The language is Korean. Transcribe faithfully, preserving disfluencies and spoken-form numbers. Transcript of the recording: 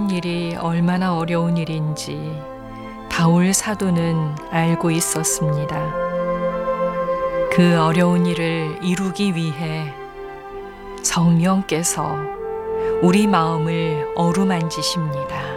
하는 일이 얼마나 어려운 일인지 바울 사도는 알고 있었습니다. 그 어려운 일을 이루기 위해 성령께서 우리 마음을 어루만지십니다.